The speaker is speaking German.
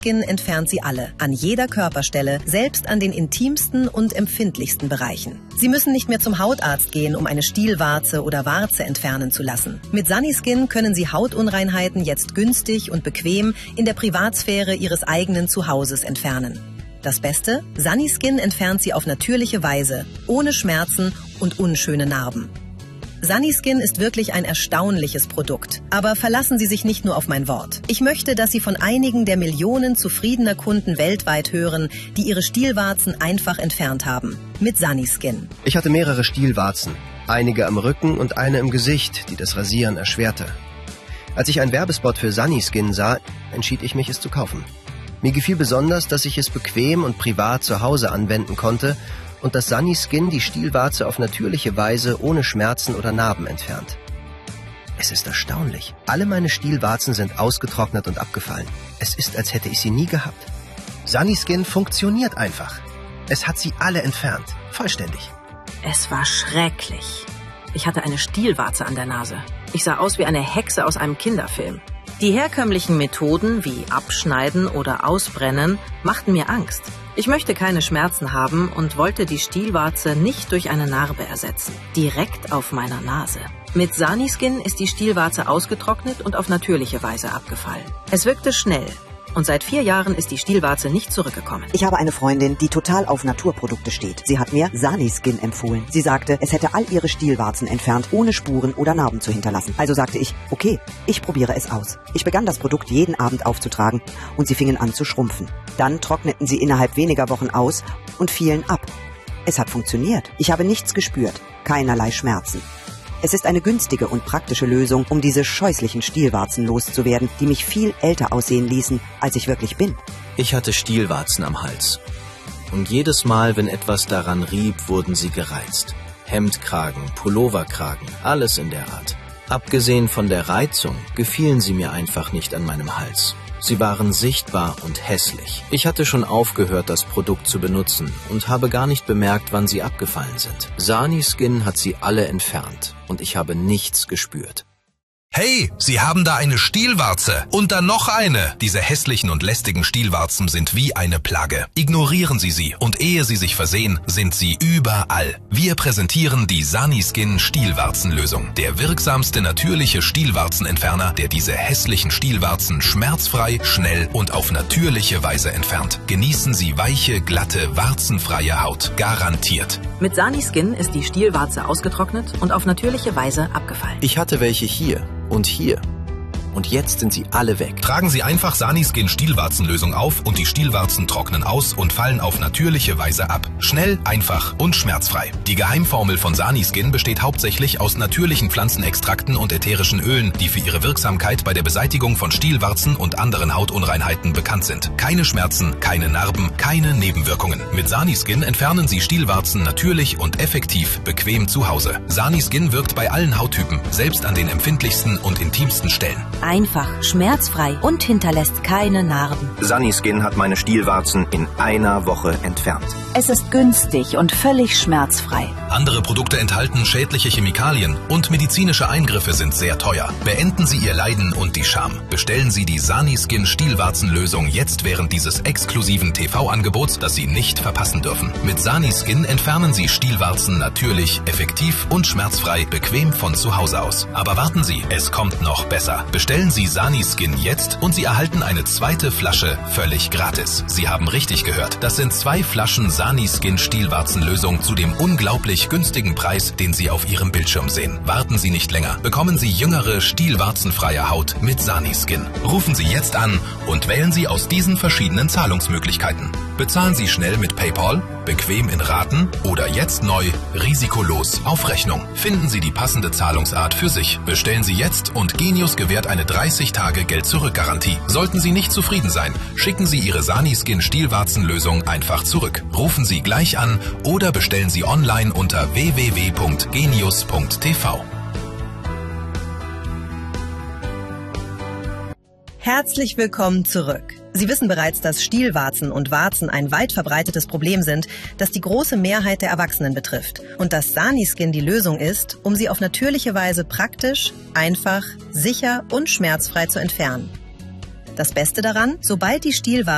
Skin entfernt sie alle, an jeder Körperstelle, selbst an den intimsten und empfindlichsten Bereichen. Sie müssen nicht mehr zum Hautarzt gehen, um eine Stielwarze oder Warze entfernen zu lassen. Mit Sunnyskin können Sie Hautunreinheiten jetzt günstig und bequem in der Privatsphäre Ihres eigenen Zuhauses entfernen. Das Beste? Sunnyskin entfernt sie auf natürliche Weise, ohne Schmerzen und unschöne Narben. Sunnyskin ist wirklich ein erstaunliches Produkt. Aber verlassen Sie sich nicht nur auf mein Wort. Ich möchte, dass Sie von einigen der Millionen zufriedener Kunden weltweit hören, die ihre Stielwarzen einfach entfernt haben. Mit Sunnyskin. Ich hatte mehrere Stielwarzen, einige am Rücken und eine im Gesicht, die das Rasieren erschwerte. Als ich einen Werbespot für Sunnyskin sah, entschied ich mich, es zu kaufen. Mir gefiel besonders, dass ich es bequem und privat zu Hause anwenden konnte und dass Sunnyskin die Stielwarze auf natürliche Weise ohne Schmerzen oder Narben entfernt. Es ist erstaunlich. Alle meine Stielwarzen sind ausgetrocknet und abgefallen. Es ist, als hätte ich sie nie gehabt. Sunnyskin funktioniert einfach. Es hat sie alle entfernt. Vollständig. Es war schrecklich. Ich hatte eine Stielwarze an der Nase. Ich sah aus wie eine Hexe aus einem Kinderfilm. Die herkömmlichen Methoden wie Abschneiden oder Ausbrennen machten mir Angst. Ich möchte keine Schmerzen haben und wollte die Stielwarze nicht durch eine Narbe ersetzen. Direkt auf meiner Nase. Mit Sunnyskin ist die Stielwarze ausgetrocknet und auf natürliche Weise abgefallen. Es wirkte schnell. Und seit 4 Jahren ist die Stielwarze nicht zurückgekommen. Ich habe eine Freundin, die total auf Naturprodukte steht. Sie hat mir Sunnyskin empfohlen. Sie sagte, es hätte all ihre Stielwarzen entfernt, ohne Spuren oder Narben zu hinterlassen. Also sagte ich, okay, ich probiere es aus. Ich begann das Produkt jeden Abend aufzutragen und sie fingen an zu schrumpfen. Dann trockneten sie innerhalb weniger Wochen aus und fielen ab. Es hat funktioniert. Ich habe nichts gespürt, keinerlei Schmerzen. Es ist eine günstige und praktische Lösung, um diese scheußlichen Stielwarzen loszuwerden, die mich viel älter aussehen ließen, als ich wirklich bin. Ich hatte Stielwarzen am Hals. Und jedes Mal, wenn etwas daran rieb, wurden sie gereizt. Hemdkragen, Pulloverkragen, alles in der Art. Abgesehen von der Reizung gefielen sie mir einfach nicht an meinem Hals. Sie waren sichtbar und hässlich. Ich hatte schon aufgehört, das Produkt zu benutzen und habe gar nicht bemerkt, wann sie abgefallen sind. Sunnyskin hat sie alle entfernt und ich habe nichts gespürt. Hey, Sie haben da eine Stielwarze und dann noch eine. Diese hässlichen und lästigen Stielwarzen sind wie eine Plage. Ignorieren Sie sie und ehe Sie sich versehen, sind sie überall. Wir präsentieren die Sunnyskin Stielwarzenlösung. Der wirksamste natürliche Stielwarzenentferner, der diese hässlichen Stielwarzen schmerzfrei, schnell und auf natürliche Weise entfernt. Genießen Sie weiche, glatte, warzenfreie Haut. Garantiert. Mit Sunnyskin ist die Stielwarze ausgetrocknet und auf natürliche Weise abgefallen. Ich hatte welche hier. Und hier. Und jetzt sind sie alle weg. Tragen Sie einfach Sunnyskin Stielwarzenlösung auf und die Stielwarzen trocknen aus und fallen auf natürliche Weise ab. Schnell, einfach und schmerzfrei. Die Geheimformel von Sunnyskin besteht hauptsächlich aus natürlichen Pflanzenextrakten und ätherischen Ölen, die für ihre Wirksamkeit bei der Beseitigung von Stielwarzen und anderen Hautunreinheiten bekannt sind. Keine Schmerzen, keine Narben, keine Nebenwirkungen. Mit Sunnyskin entfernen Sie Stielwarzen natürlich und effektiv bequem zu Hause. Sunnyskin wirkt bei allen Hauttypen, selbst an den empfindlichsten und intimsten Stellen. Einfach, schmerzfrei und hinterlässt keine Narben. Sunnyskin hat meine Stielwarzen in einer Woche entfernt. Es ist günstig und völlig schmerzfrei. Andere Produkte enthalten schädliche Chemikalien und medizinische Eingriffe sind sehr teuer. Beenden Sie Ihr Leiden und die Scham. Bestellen Sie die Sunnyskin Stielwarzenlösung jetzt während dieses exklusiven TV-Angebots, das Sie nicht verpassen dürfen. Mit Sunnyskin entfernen Sie Stielwarzen natürlich, effektiv und schmerzfrei, bequem von zu Hause aus. Aber warten Sie, es kommt noch besser. Bestellen Sie Sunnyskin jetzt und Sie erhalten eine zweite Flasche völlig gratis. Sie haben richtig gehört. Das sind 2 Flaschen Sunnyskin Stielwarzenlösung zu dem unglaublich günstigen Preis, den Sie auf Ihrem Bildschirm sehen. Warten Sie nicht länger. Bekommen Sie jüngere, stielwarzenfreie Haut mit Sunnyskin. Rufen Sie jetzt an und wählen Sie aus diesen verschiedenen Zahlungsmöglichkeiten. Bezahlen Sie schnell mit PayPal, bequem in Raten oder jetzt neu, risikolos auf Rechnung. Finden Sie die passende Zahlungsart für sich. Bestellen Sie jetzt und Genius gewährt eine 30-Tage-Geld-Zurück-Garantie. Sollten Sie nicht zufrieden sein, schicken Sie Ihre Sunnyskin Stielwarzenlösung einfach zurück. Rufen Sie gleich an oder bestellen Sie online unter www.genius.tv. Herzlich willkommen zurück. Sie wissen bereits, dass Stielwarzen und Warzen ein weit verbreitetes Problem sind, das die große Mehrheit der Erwachsenen betrifft und dass Sunnyskin die Lösung ist, um sie auf natürliche Weise praktisch, einfach, sicher und schmerzfrei zu entfernen. Das Beste daran, sobald die Stielwarzen